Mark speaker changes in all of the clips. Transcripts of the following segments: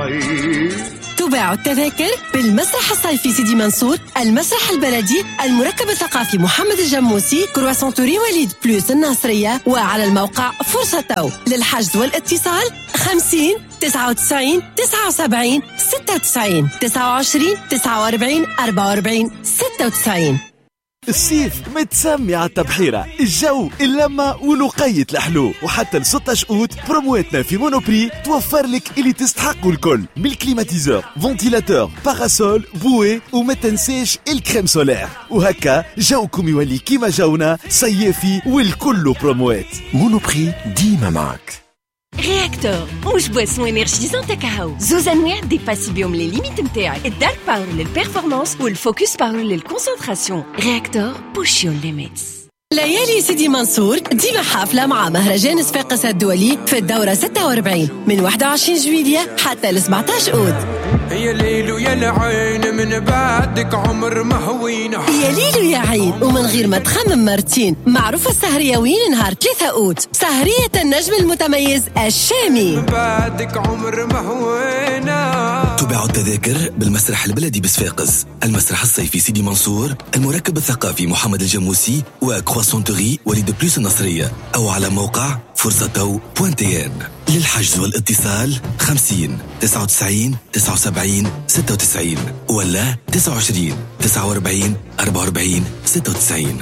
Speaker 1: تباع التذاكر بالمسرح الصيفي سيدي منصور، المسرح البلدي، المركب الثقافي محمد الجموسي، كرواسون توري وليد بلوس الناصرية، وعلى الموقع فرصة تو. للحجز والاتصال 50 99 79 96 29 49 44 96.
Speaker 2: الصيف متسمي على التبحيرة، الجو، اللمة ولقية الحلو، وحتى ل6 شقوط برومواتنا في مونوبري توفر لك اللي تستحقوا الكل، من الكليماتيزور، فونتيلاتور، باراسول، بوي، وما تنساش الكريم سولير. وهكا جوكم يولي كيما جونا صيفي والكل بروموات. مونوبري ديما معك.
Speaker 3: رياكتور مش بواسون انرجيزون كاكاو، زوز انواع ديباسي بيهم لي ليميت نتاعك، الدارك باور للبيرفورمانس والفوكس باور للكونسنتراسيون. رياكتور بوش يور ليميتس.
Speaker 1: ليالي سيدي منصور ديما حافلة مع مهرجان صفاقس الدولي في الدورة 46 من 21 جويلية حتى ل 17 أود.
Speaker 4: يا ليل ويا العين من بعدك عمر ما هوينا،
Speaker 1: يا ليل ويا عين ومن غير ما تخمم مرتين. معروفة السهرية وين نهار 3 أود، سهرية النجم المتميز الشامي.
Speaker 4: من بعدك عمر ما هوينا.
Speaker 5: تباع التذاكر بالمسرح البلدي بصفاقس، المسرح الصيفي سيدي منصور، المركب الثقافي محمد الجموسي، وكرواسون توري وليد بلوس النصرية، أو على موقع فرصتو.tn. للحجز والاتصال 50 99 79 96 ولا 29 49 44 96.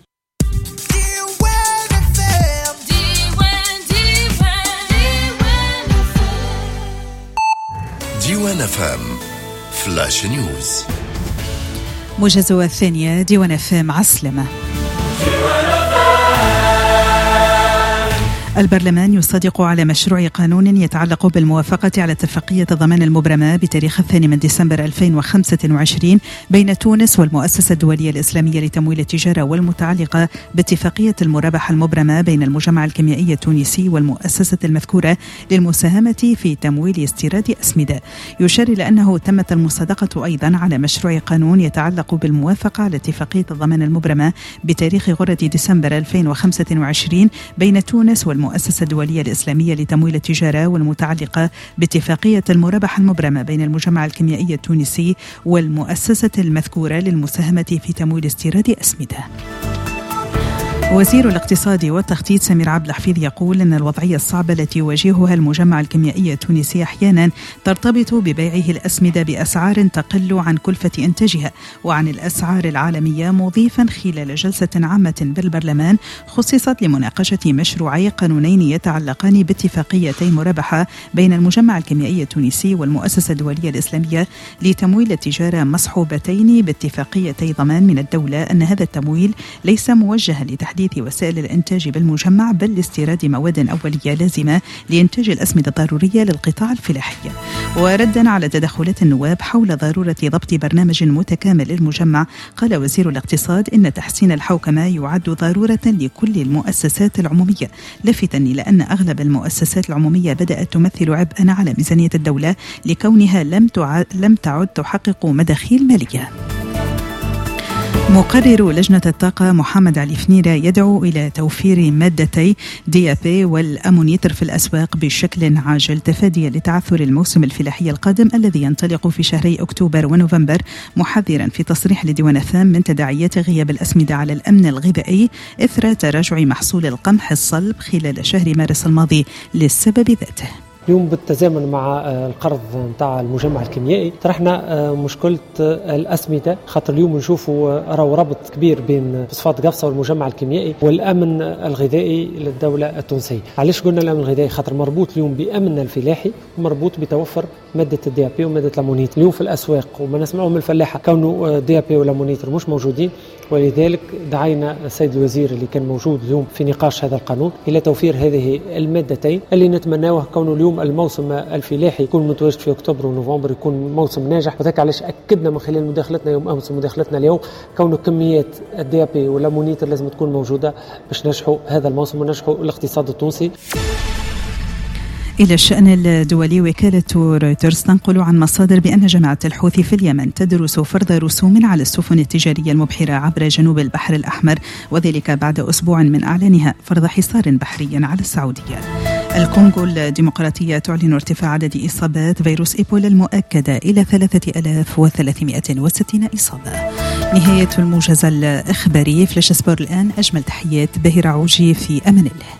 Speaker 6: ديوان FM فلاش نيوز.
Speaker 7: موجز الثانية ديوان FM عسلمة. البرلمان يصادق على مشروع قانون يتعلق بالموافقة على اتفاقية ضمان المبرمة بتاريخ 2 ديسمبر 2025 بين تونس والمؤسسة الدولية الإسلامية لتمويل التجارة والمتعلقة باتفاقية المرابحة المبرمة بين المجمع الكيميائي التونسي والمؤسسة المذكورة للمساهمة في تمويل استيراد أسمدة. يشار إلى أنه تمت المصادقة أيضا على مشروع قانون يتعلق بالموافقة على اتفاقية الضمان المبرمة بتاريخ غرة ديسمبر 2025 بين تونس والمؤسسة الدولية الإسلامية لتمويل التجارة والمتعلقة باتفاقية المرابحة المبرمة بين المجمع الكيميائي التونسي والمؤسسة المذكورة للمساهمة في تمويل استيراد أسمدة. وزير الاقتصاد والتخطيط سمير عبد الحفيظ يقول أن الوضعية الصعبة التي يواجهها المجمع الكيميائي التونسي أحيانا ترتبط ببيعه الأسمدة بأسعار تقل عن كلفة إنتاجها وعن الأسعار العالمية، مضيفا خلال جلسة عامة بالبرلمان خصصت لمناقشة مشروعي قانونين يتعلقان باتفاقيتي مرابحة بين المجمع الكيميائي التونسي والمؤسسة الدولية الإسلامية لتمويل التجارة، مصحوبتين باتفاقيتي ضمان من الدولة أن هذا التمويل ليس موجها لتحديث وسائل الإنتاج بالمجمع بل لاستيراد مواد أولية لازمة لإنتاج الأسمدة الضرورية للقطاع الفلاحي. وردا على تدخلات النواب حول ضرورة ضبط برنامج متكامل للمجمع، قال وزير الاقتصاد إن تحسين الحوكمة يعد ضرورة لكل المؤسسات العمومية، لافتا إلى أن أغلب المؤسسات العمومية بدأت تمثل عبئا على ميزانية الدولة لكونها لم تعد تحقق مداخيل مالية. مقرر لجنة الطاقة محمد علي فنيرة يدعو إلى توفير مادتي DAP والأمونيتر في الأسواق بشكل عاجل تفاديا لتعثر الموسم الفلاحي القادم الذي ينطلق في شهري أكتوبر ونوفمبر، محذرا في تصريح لديوان الثام من تداعيات غياب الأسمدة على الأمن الغذائي إثر تراجع محصول القمح الصلب خلال شهر مارس الماضي للسبب ذاته.
Speaker 8: اليوم بالتزامن مع القرض نتاع المجمع الكيميائي طرحنا مشكلة الأسمدة، خاطر اليوم نشوفوا راهو ربط كبير بين فوسفات قفصة والمجمع الكيميائي والأمن الغذائي للدولة التونسية. علاش قلنا الأمن الغذائي؟ خاطر مربوط اليوم بأمن الفلاحي ومربوط بتوفر مادة DAP ومادة الأمونيتر. اليوم في الأسواق وما نسمعوا من الفلاحة كونه DAP والأمونيتر مش موجودين، ولذلك دعينا السيد الوزير اللي كان موجود اليوم في نقاش هذا القانون إلى توفير هذه المادتين اللي نتمناوه، كونه اليوم الموسم الفلاحي يكون متواجد في أكتوبر ونوفمبر يكون موسم ناجح. وذلك علاش أكدنا من خلال مداخلتنا يوم أمس ومداخلتنا اليوم كونه كميات DAP والأمونيتر لازم تكون موجودة باش نجحوا هذا الموسم ونجحوا الاقتصاد التونسي.
Speaker 7: إلى الشأن الدولي، وكالة رويترز تنقل عن مصادر بأن جماعة الحوثي في اليمن تدرس فرض رسوم على السفن التجارية المبحرة عبر جنوب البحر الأحمر، وذلك بعد أسبوع من إعلانها فرض حصار بحري على السعودية. الكونغو الديمقراطية تعلن ارتفاع عدد إصابات فيروس إيبولا المؤكدة إلى 3360 إصابة. نهاية الموجز الإخباري. فلاش سبور الآن. أجمل تحيات باهر عوجي، في أمان الله.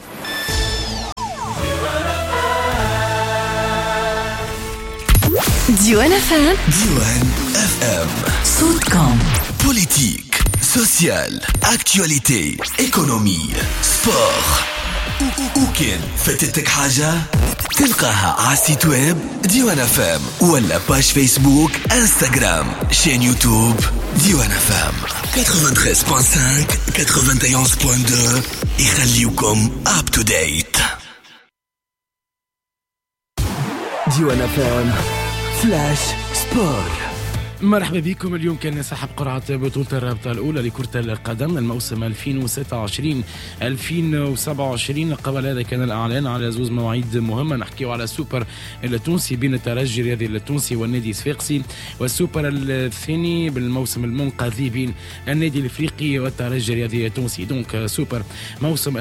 Speaker 3: ديوان FM.
Speaker 5: ديوان FM.
Speaker 3: صوتكم.
Speaker 5: بوليتيك، سوسيال، اكتواليتي، ايكونومي، سبور. وكان فاتتك حاجة تلقاها على السيت ويب ديوان FM ولا باج فيسبوك، انستغرام، شين يوتيوب ديوان FM 93.5 91.2 يخليكم اب تو ديت. ديوان FM فلاش سبور.
Speaker 9: مرحبا بكم. اليوم كان ينسحب قرعة بطولة الرابطة الأولى لكرة القدم الموسم 2026-2027. قبل هذا كان الإعلان على زوز مواعيد مهمة. نحكيو على السوبر التونسي بين الترجي الرياضي التونسي والنادي الصفاقسي، والسوبر الثاني بالموسم المنقذي بين النادي الإفريقي والترجي الرياضي التونسي. دونك سوبر موسم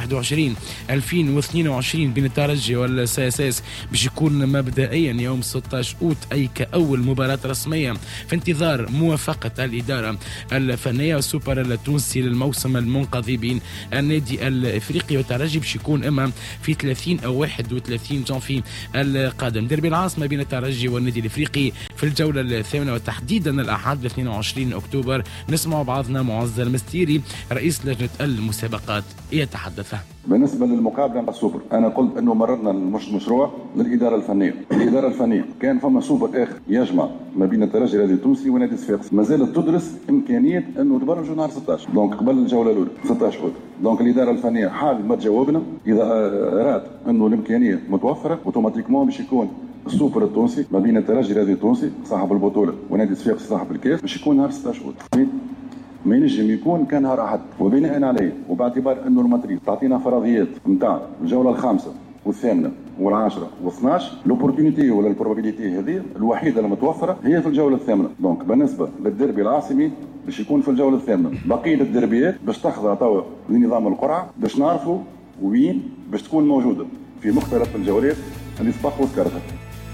Speaker 9: 2021-2022 بين الترجي والساساس باش يكون مبدئيا يوم 16 أوت أي كأول مباراة رسمية في انتظار موافقة الإدارة الفنية. السوبر التونسي للموسم المنقذي بين النادي الإفريقي والترجي باش يكون إما في 30 أو 31 جانفي القادم. دربي العاصمة بين الترجي والنادي الإفريقي في الجولة الثامنة وتحديدا الأحد 22 أكتوبر. نسمع بعضنا معز المستيري رئيس لجنة المسابقات يتحدث.
Speaker 10: بالنسبة للمقابلة مع السوبر، أنا قلت أنه مررنا المشروع للإدارة الفنية. الإدارة الفنية كان فما سوبر آخر يجمع ما بين الترجي الرياضي التونسي ونادي الصفاقسي، ما زالت تدرس إمكانية أنه تبرجوا نهار 16 دونك قبل الجولة الأولى 16 أوت. دونك الإدارة الفنية حال ما تجاوبنا إذا رات أنه الإمكانية متوفرة أوتوماتيكمون باش يكون السوبر التونسي ما بين الترجي الرياضي التونسي صاحب البطولة ونادي الصفاقسي صاحب الكاس باش يكون نهار 16 أوت. ما ينجم يكون كان نهار أحد. وبناء عليه وباعتبار أنه المدريد تعطينا فرضيات نتاع الجولة الخامسة والثامنة والعاشرة و12، لوبورتونيتي ولا البروبابيليتي هذه الوحيدة المتوفرة هي في الجولة الثامنة. دونك بالنسبة للديربي العاصمي باش يكون في الجولة الثامنة. بقية الديربيات باش تخضع توا لنظام القرعة باش نعرفوا وين باش تكون موجودة في مختلف الجولات اللي سبق وذكرتها.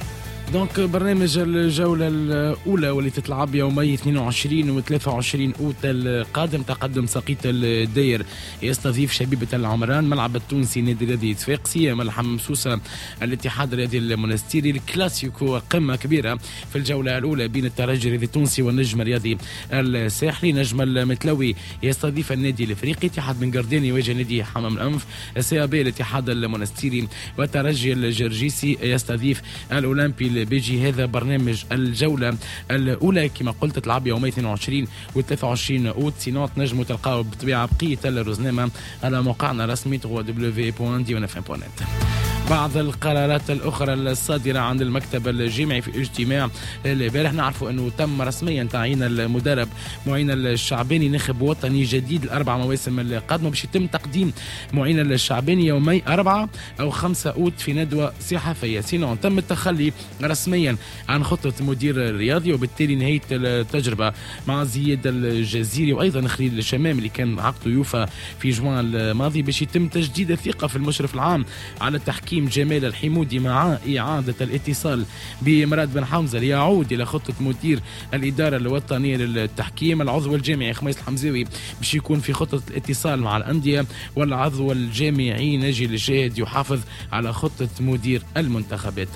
Speaker 9: دونك برنامج الجولة الأولى واللي تتلعب يومي 22 و 23 أوت القادم. تقدم سقيط الداير يستضيف شبيبة العمران، ملعب التونسي نادي الرياضي الصفاقسي، ملحم مسوسة الاتحاد الرياضي المنستيري. الكلاسيكو قمة كبيرة في الجولة الأولى بين الترجي الرياضي التونسي والنجم الرياضي الساحلي. نجم المتلوي يستضيف النادي الإفريقي، اتحاد بن قردان يواجه نادي حمام الأنف، سيابي الاتحاد المنستيري، والترجي الجرجيسي يستضيف الأولمبي بيجي. هذا برنامج الجولة الأولى كما قلت تلعب يومي 22 و 23 أوت. سينوت نجموا تلقاو بطبيعة بقية الرزنامة على موقعنا الرسمي www.dionfm.net. بعض القرارات الأخرى الصادرة عن المكتب الجامعي في اجتماع البارح. نعرفوا أنه تم رسميا تعيين المدرب معين الشعباني ناخب وطني جديد الأربع مواسم القادمة، باش يتم تقديم معين الشعباني يومي 4 أو 5 أوت في ندوة صحفية. سينون تم التخلي رسميا عن خطة مدير الرياضي، وبالتالي نهاية التجربة مع زياد الجزيري وأيضا خليل الشمام اللي كان عقده يوفى في جوان الماضي، باش يتم تجديد الثقة في المشرف العام على التحكيم جمال الحمودي مع إعادة الاتصال بمراد بن حمزة ليعود إلى خطة مدير الإدارة الوطنية للتحكيم. العضو الجامعي خميس الحمزاوي باش يكون في خطة الاتصال مع الأندية، والعضو الجامعي ناجي الجاهد يحافظ على خطة مدير المنتخبات.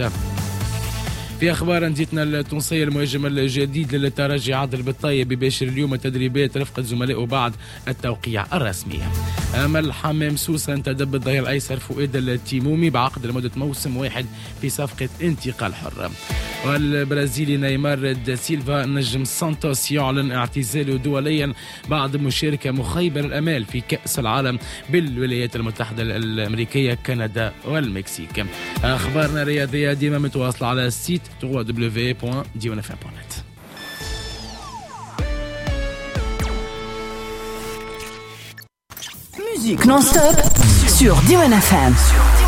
Speaker 9: في أخبار أنديتنا التونسية، المهاجم الجديد للترجي عادل بالطيب يباشر اليوم التدريبات رفقة زملائه بعد التوقيع الرسمي. أمل حمام سوسة انتدب الظهير الأيسر فؤاد التيمومي بعقد لمدة موسم واحد في صفقة انتقال حر. والبرازيلي نيمار دا سيلفا نجم سانتوس يعلن اعتزاله دوليا بعد مشاركة مخيبة الأمال في كأس العالم بالولايات المتحدة الأمريكية، كندا والمكسيك. أخبارنا الرياضية ديما متواصلة على السيت www.dionfm.net.
Speaker 3: Musique non-stop sur Diwan FM.